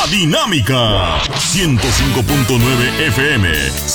La Dinámica. 105.9 FM,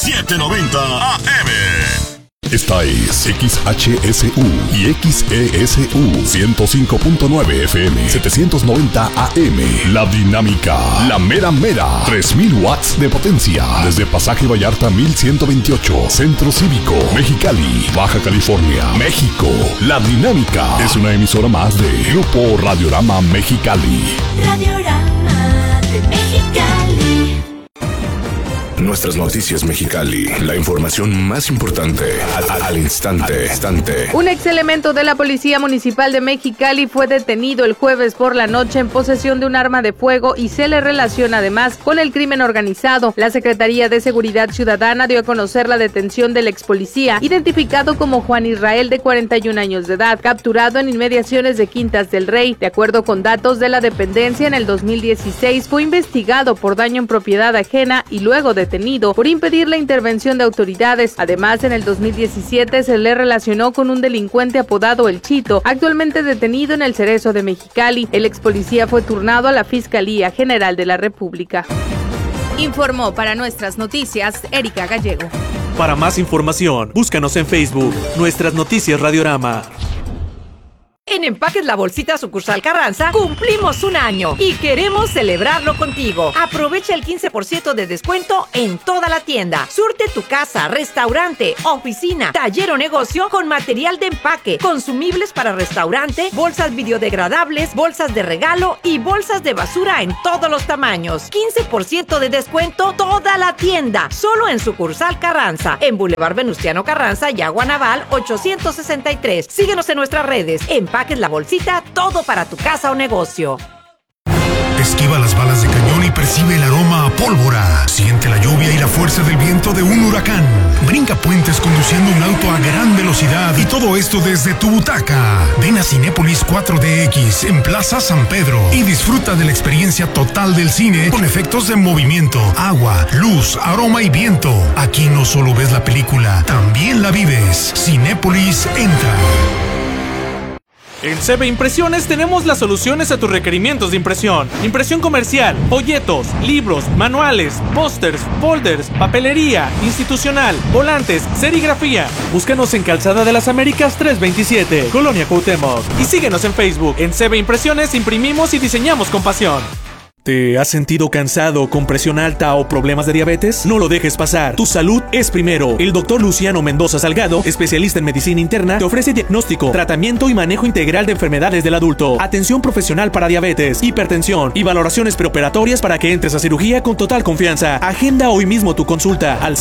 790 AM. Esta es XHSU y XESU 105.9 FM 790 AM. La Dinámica, la mera mera, 3000 watts de potencia. Desde Pasaje Vallarta 1128, Centro Cívico, Mexicali, Baja California, México. La Dinámica es una emisora más de Grupo Radiorama Mexicali. Radiorama de Mexicali. Nuestras noticias Mexicali, la información más importante al instante. Un ex elemento de la Policía Municipal de Mexicali fue detenido el jueves por la noche en posesión de un arma de fuego y se le relaciona además con el crimen organizado. La Secretaría de Seguridad Ciudadana dio a conocer la detención del ex policía, identificado como Juan Israel, de 41 años de edad, capturado en inmediaciones de Quintas del Rey. De acuerdo con datos de la dependencia, en el 2016 fue investigado por daño en propiedad ajena y luego detenido por impedir la intervención de autoridades. Además, en el 2017 se le relacionó con un delincuente apodado El Chito, actualmente detenido en el Cerezo de Mexicali. El ex policía fue turnado a la Fiscalía General de la República. Informó para nuestras noticias Erika Gallego. Para más información, búscanos en Facebook, Nuestras Noticias Radiorama. En Empaques La Bolsita Sucursal Carranza cumplimos un año y queremos celebrarlo contigo. Aprovecha el 15% de descuento en toda la tienda. Surte tu casa, restaurante, oficina, taller o negocio con material de empaque, consumibles para restaurante, bolsas biodegradables, bolsas de regalo y bolsas de basura en todos los tamaños. 15% de descuento toda la tienda, solo en Sucursal Carranza, en Boulevard Venustiano Carranza y Agua Naval 863. Síguenos en nuestras redes. Empaques La Bolsita, todo para tu casa o negocio. Esquiva las balas de cañón y percibe el aroma a pólvora. Siente la lluvia y la fuerza del viento de un huracán. Brinca puentes conduciendo un auto a gran velocidad y todo esto desde tu butaca. Ven a Cinépolis 4DX en Plaza San Pedro y disfruta de la experiencia total del cine con efectos de movimiento, agua, luz, aroma y viento. Aquí no solo ves la película, también la vives. Cinépolis entra. En CB Impresiones tenemos las soluciones a tus requerimientos de impresión. Impresión comercial, folletos, libros, manuales, pósters, folders, papelería, institucional, volantes, serigrafía. Búscanos en Calzada de las Américas 327, Colonia Cuauhtémoc. Y síguenos en Facebook. En CB Impresiones imprimimos y diseñamos con pasión. ¿Te has sentido cansado, con presión alta o problemas de diabetes? No lo dejes pasar. Tu salud es primero. El Dr. Luciano Mendoza Salgado, especialista en medicina interna, te ofrece diagnóstico, tratamiento y manejo integral de enfermedades del adulto, atención profesional para diabetes, hipertensión y valoraciones preoperatorias para que entres a cirugía con total confianza. Agenda hoy mismo tu consulta al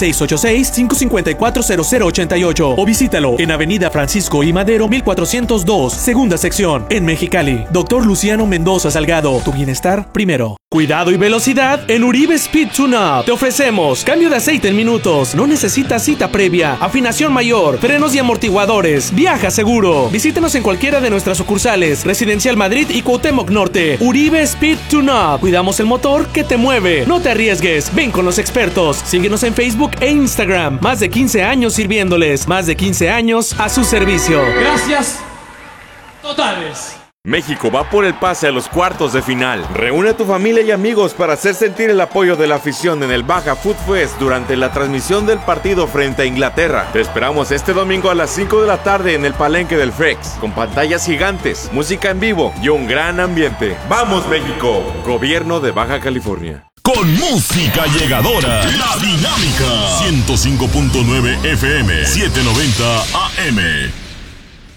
686-554-0088 o visítalo en Avenida Francisco I. Madero 1402, segunda sección, en Mexicali. Dr. Luciano Mendoza Salgado, tu bienestar primero. Cuidado y velocidad en Uribe Speed Tune-Up. Te ofrecemos cambio de aceite en minutos. No necesitas cita previa. Afinación mayor, frenos y amortiguadores. Viaja seguro. Visítanos en cualquiera de nuestras sucursales. Residencial Madrid y Cuauhtémoc Norte. Uribe Speed Tune-Up. Cuidamos el motor que te mueve. No te arriesgues. Ven con los expertos. Síguenos en Facebook e Instagram. Más de 15 años sirviéndoles. Más de 15 años a su servicio. Gracias totales. México va por el pase a los cuartos de final. Reúne a tu familia y amigos para hacer sentir el apoyo de la afición en el Baja Food Fest durante la transmisión del partido frente a Inglaterra. Te esperamos este domingo a las 5 de la tarde en el Palenque del Frex, con pantallas gigantes, música en vivo y un gran ambiente. ¡Vamos, México! Gobierno de Baja California. Con música llegadora, La Dinámica. 105.9 FM, 790 AM.